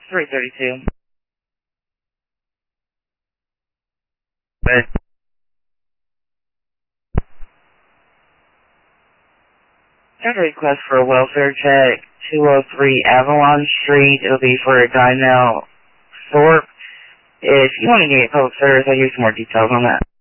332. Got a request for a welfare check, 203 Avalon Street. It'll be for a guy now, Thorpe. If you want to get public service, I'll give you some more details on that.